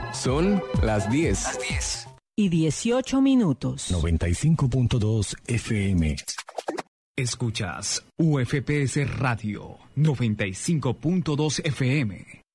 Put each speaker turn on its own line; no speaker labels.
Son las 10.
Las 10.
Y 18 minutos.
95.2 FM.
Escuchas UFPS Radio 95.2 FM.